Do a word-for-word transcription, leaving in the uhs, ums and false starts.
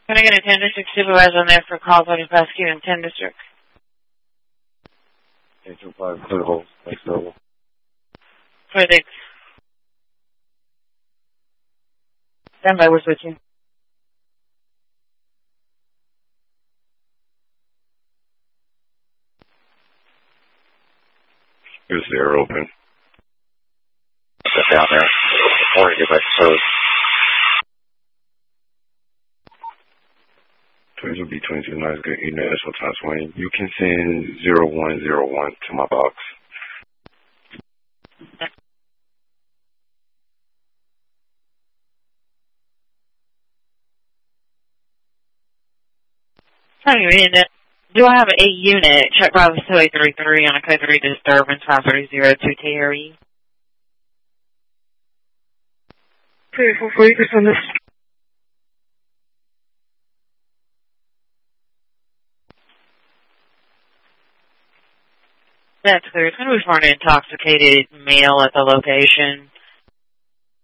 Can I get a ten District Supervisor on there for call voting prosecutor in ten District? eight two five, clear hold. Thanks, Double. Critics. Stand by, we're switching. Here's the air open. Step down there. Before you get back to service. Twins will be twenty-two nines, good evening, S O times twenty. You can send zero one zero one to my box. Trying to read it. Do I have a unit? Check Bravo two eight three three on a code three disturbance five three zero two Terry. Okay, four forty on this. That's clear. It's going to be for an intoxicated male at the location.